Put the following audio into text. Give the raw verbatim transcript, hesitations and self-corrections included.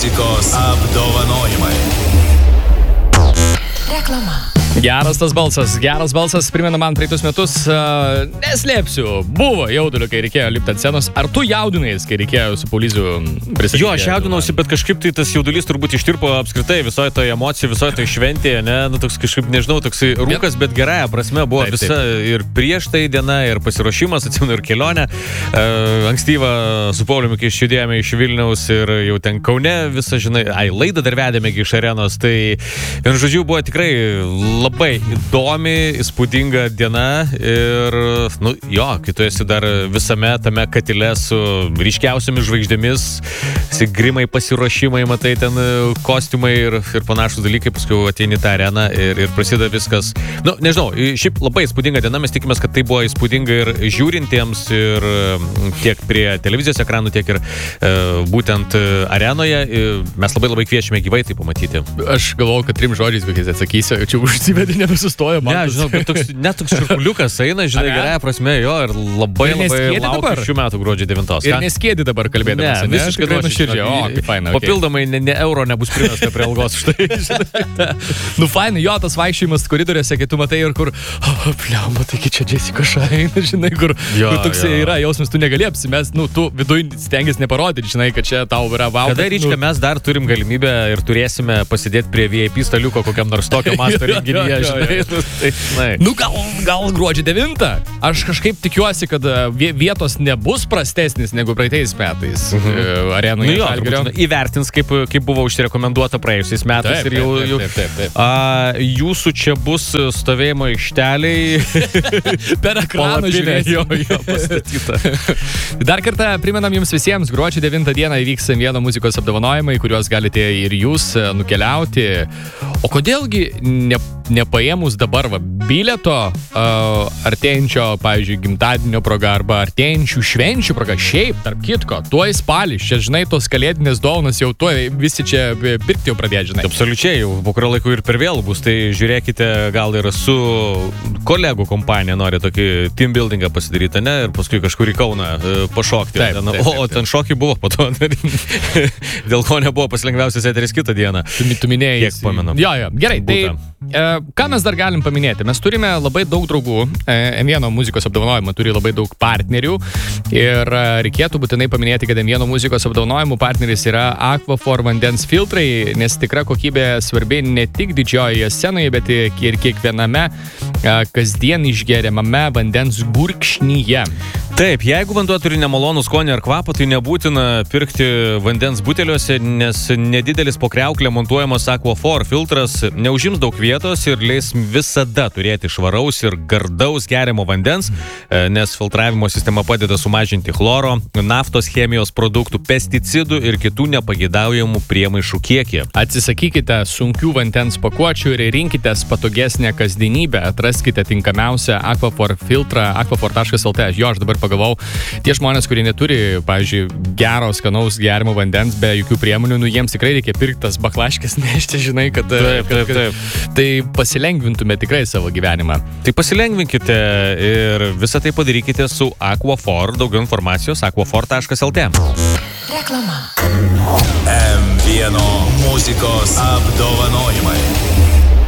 muzikos apdovanojimai. Reklama. Geras tas balsas, geras balsas, primena man praeitus metus, uh, neslėpsiu, buvo jaudulio, kai reikėjo lipti ant scenos. Ar tu jaudinais, kai reikėjo su Paulizu pristatyti? Jo, aš jaudinausi, bet kažkaip tai tas jaudulys turbūt ištirpo apskritai visoje toje emocijoje, visoje toje šventėje, ne, nu toks kažkaip, nežinau, toksai rūkas, bet gerąją prasme buvo taip, visa taip. Ir prieš tai diena, ir pasiruošimas, atsimenu, ir kelionė. Uh, ankstyvą su Pauliumi, kai išjudėjome iš Vilniaus ir jau ten Kaune visą, žinai, ai, laidą dar vedėme iš arenos, tai vienu žodžiu buvo tikrai labai įdomi, įspūdinga diena ir, nu, jo, kai tu esi dar visame tame katile su ryškiausiamis žvaigždėmis, grimai, pasiruošimai, matai, ten kostiumai ir, ir panašus dalykai, paskui ateini tą areną ir, ir prasideda viskas. Nu, nežinau, šiaip labai įspūdinga diena, mes tikimės, kad tai buvo įspūdinga ir žiūrintiems, ir tiek prie televizijos ekranų, tiek ir e, būtent arenoje. Mes labai labai kviečiame gyvai tai pamatyti. Aš galvoju, kad trim žodžiais kokiais atsakysiu, čia užsivedė, nebesustojo. Ne, žinau, bet toks, net toks širpuliukas eina, žinai, gerąją prasme, jo, ir labai ir labai laukiu šių metų gruodžio devintos. Ir neskėdi dabar kalbėdamas. Ne, visiškai nuoširdžiai. O, kaip faina. Okay. Papildomai ne, ne euro nebus primesta prie algos. Štai, nu, faina, jo, tas vaikščiojimas koridoriuose, kai tu matai ir kur, oh, pliamba, taigi čia Jessica Šaina, žinai, kur, jo, kur toks jo. Yra jausmas, tu negali apsimest, nu, tu viduj stengiasi neparodyti, žinai, kad čia tau yra wow. Kada, Ryčka, nu, mes dar turim galimybę ir turėsime pasidėti prie V I P staliuko kokiam nors tokio masto renginyje, žinai. Tai, nu, gal, gal gruodžio devintą. Aš kažkaip tikiuosi, kad vietos nebus prastesnis negu praeitais metais. Mhm. Arenoje. Nu, jo, turbūt, įvertins, kaip, kaip buvo užsirekomenduota praėjusiais metais. Taip, ir jau, taip, taip, taip, taip. A, jūsų čia bus stovėjimo aikšteliai. Per ekraną žiūrėti. Jo, jo, pastatyta. Dar kartą primenam jums visiems, gruodžio devintą dieną įvyks vieno muzikos apdovanojimai, kuriuos galite ir jūs nukeliauti. O kodėlgi ne, nepaėmus dabar va, bileto uh, artėjančio, pavyzdžiui, gimtadienio proga arba artėjančių švenčių proga, šiaip, tarp kitko, tuoj spalis, čia, žinai, tos kalėdinės dovanos jau tuoj visi čia pirkti jau pradėti, žinai. Absoliučiai, jau po kurio laiko ir per vėl bus, tai žiūrėkite, gal ir su kolegų kompanija nori tokį team buildingą pasidaryti, ne, ir paskui kažkur į Kauną pašokti. Taip, taip, taip, taip. O, ten šokiai buvo po to, dėl ko nebuvo pasilengviausias eteris kitą dieną. Tu, tu minėjai. Kiek pamenu. Jo, jo, gerai, tai e, ką mes dar galim paminėti? Mes turime labai daug draugų, e, M vieno muzikos apdovanojimą turi labai daug partnerių ir e, reikėtų būtinai paminėti, kad M vieno muzikos apdovanojimų partneris yra Aquaphor vandens filtrai, nes tikra kokybė svarbi ne tik didžiojoje scenoje, bet ir kiekviename e, kasdien išgeriamame vandens gurkšnyje. Taip, jeigu vanduo turi nemalonų skonį ar kvapą, tai nebūtina pirkti vandens buteliuose, nes nedidelis po kriauklę montuojamas Aquaphor filtras neužims daug vietos ir leis visada turėti švaraus ir gardaus geriamo vandens, nes filtravimo sistema padeda sumažinti chloro, naftos, chemijos produktų, pesticidų ir kitų nepageidaujamų priemaišų kiekį. Atsisakykite sunkių vandens pakuočių ir rinkitės patogesnę kasdienybę. Atraskite tinkamiausią Aquaphor filtrą aquaphor taškas el t. Jo, aš dabar pagalvojau, tie žmonės, kurie neturi, pavyzdžiui, gero, skanaus gerimo vandens be jokių priemonių, nu jiems tikrai reikia pirkti tas baklaškes nešti, žinai, kad, taip, taip, kad, kad tai pasilengvintume tikrai savo gyvenimą. Tai pasilengvinkite ir visą tai padarykite su Aquaphor. Daugiau informacijos aquaphor taškas el t. Reklama. M vieno muzikos apdovanojimai.